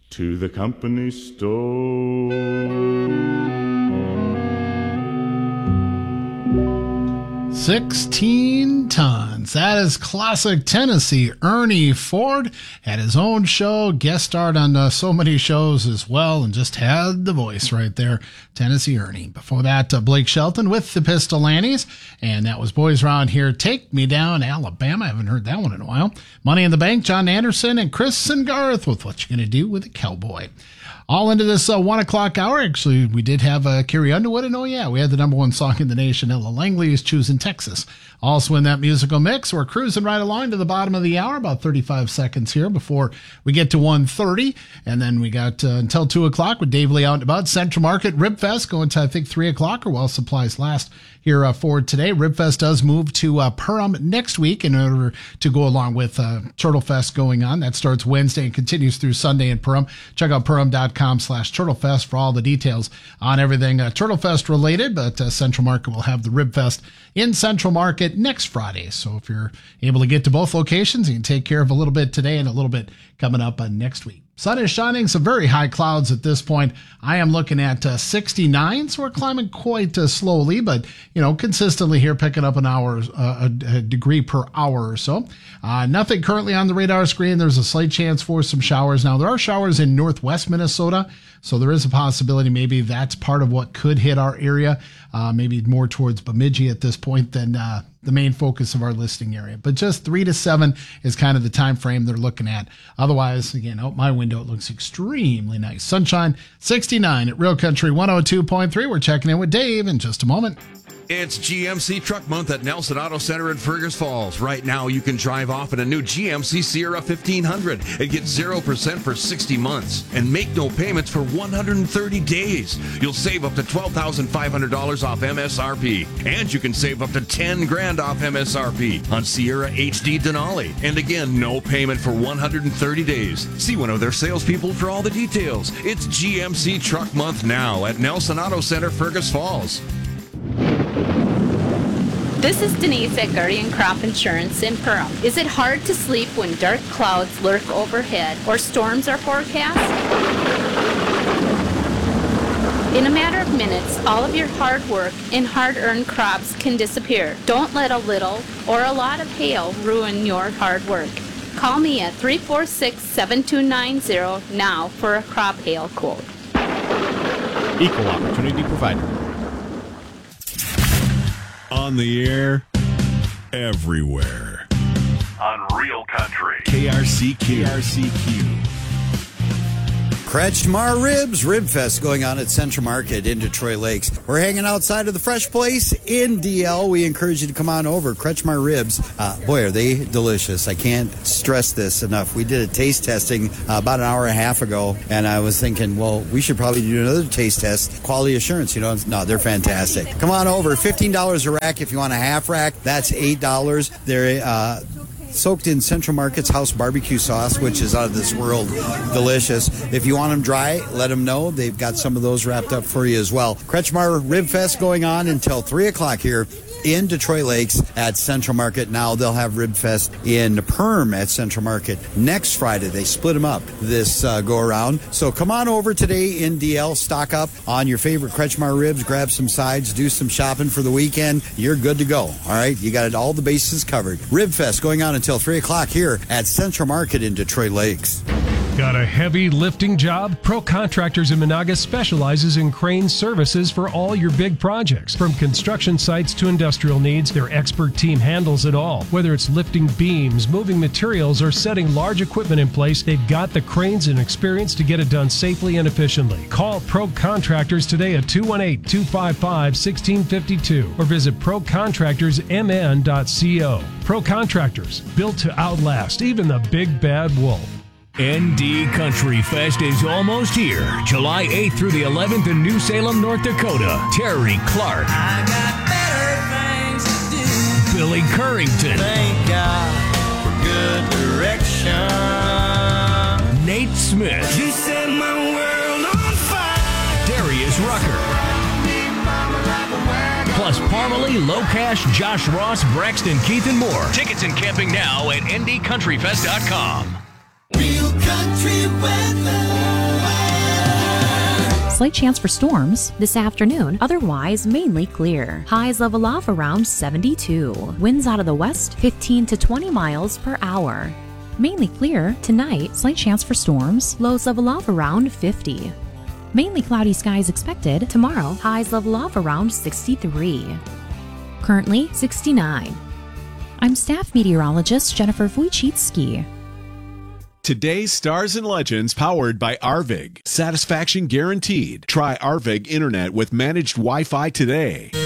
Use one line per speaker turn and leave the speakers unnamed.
to the company store.
16 tons. That is classic Tennessee. Ernie Ford had his own show, guest starred on so many shows as well, and just had the voice right there. Tennessee Ernie. Before that, Blake Shelton with the Pistolantes, and that was Boys Around Here, Take Me Down, Alabama. I haven't heard that one in a while. Money in the Bank, John Anderson, and Chris and Garth with What You Gonna Do with a Cowboy. All into this 1 o'clock hour. Actually, we did have Carrie Underwood, and we had the number one song in the nation, Ella Langley is Choosing Texas. Also in that musical mix, we're cruising right along to the bottom of the hour, about 35 seconds here before we get to 1:30. And then we got until 2 o'clock with Dave Lee out and about. Central Market Rib Fest going to, I think, 3 o'clock, or while supplies last here for today. Rib Fest does move to Perham next week in order to go along with Turtle Fest going on. That starts Wednesday and continues through Sunday in Perham. Check out perham.com/turtlefest for all the details on everything Turtle Fest related. But Central Market will have the Rib Fest in Central Market next Friday. So if you're able to get to both locations, you can take care of a little bit today and a little bit coming up next week. Sun is shining, some very high clouds at this point. I am looking at 69, so we're climbing quite slowly, but, consistently here, picking up a degree per hour or so. Nothing currently on the radar screen. There's a slight chance for some showers. Now, there are showers in northwest Minnesota, so there is a possibility maybe that's part of what could hit our area, maybe more towards Bemidji at this point than the main focus of our listing area. But just 3 to 7 is kind of the time frame they're looking at. Otherwise, again, out my window, it looks extremely nice. Sunshine, 69 at Real Country 102.3. We're checking in with Dave in just a moment.
It's GMC Truck Month at Nelson Auto Center in Fergus Falls. Right now, you can drive off in a new GMC Sierra 1500 and get 0% for 60 months and make no payments for 130 days. You'll save up to $12,500 off MSRP, and you can save up to $10,000 off MSRP on Sierra HD Denali. And again, no payment for 130 days. See one of their salespeople for all the details. It's GMC Truck Month now at Nelson Auto Center, Fergus Falls.
This is Denise at Guardian Crop Insurance in Perham. Is it hard to sleep when dark clouds lurk overhead or storms are forecast? In a matter of minutes, all of your hard work and hard-earned crops can disappear. Don't let a little or a lot of hail ruin your hard work. Call me at 346-7290 now for a crop hail quote.
Equal opportunity provider.
On the air, everywhere.
On Real Country.
KRCQ.
Kretschmar Ribs, Rib Fest going on at Central Market in Detroit Lakes. We're hanging outside of the Fresh Place in DL. We encourage you to come on over. Kretschmar Ribs, boy, are they delicious. I can't stress this enough. We did a taste testing about an hour and a half ago, and I was thinking, well, we should probably do another taste test. Quality assurance, No, they're fantastic. Come on over. $15 a rack if you want a half rack. That's $8. They're soaked in Central Market's house barbecue sauce, which is out of this world delicious. If you want them dry, let them know. They've got some of those wrapped up for you as well. Kretschmar Rib Fest going on until 3 o'clock here in Detroit Lakes at Central Market. Now they'll have Rib Fest in Perham at Central Market next Friday. They split them up this go around. So come on over today in DL, stock up on your favorite Kretschmar ribs, grab some sides, do some shopping for the weekend. You're good to go. All right, you got all the bases covered. Rib Fest going on until 3 o'clock here at Central Market in Detroit Lakes.
Got a heavy lifting job? Pro Contractors in Monaga specializes in crane services for all your big projects. From construction sites to industrial needs, their expert team handles it all. Whether it's lifting beams, moving materials, or setting large equipment in place, they've got the cranes and experience to get it done safely and efficiently. Call Pro Contractors today at 218-255-1652 or visit procontractorsmn.co. Pro Contractors, built to outlast even the big bad wolf.
ND Country Fest is almost here. July 8th through the 11th in New Salem, North Dakota. Terry Clark.
I got better things to do.
Billy Currington.
Thank God for good direction.
Nate Smith.
You set my world on fire.
Darius Rucker. Plus Parmalee, Locash, Josh Ross, Braxton, Keith, and more. Tickets and camping now at ndcountryfest.com.
Real country weather.
Slight chance for storms this afternoon, otherwise mainly clear. Highs level off around 72. Winds out of the west 15 to 20 miles per hour. Mainly clear tonight, slight chance for storms, lows level off around 50. Mainly cloudy skies expected tomorrow, highs level off around 63. Currently 69. I'm staff meteorologist Jennifer Wojcicki.
Today's Stars and Legends powered by Arvig. Satisfaction guaranteed. Try Arvig Internet with managed Wi-Fi today.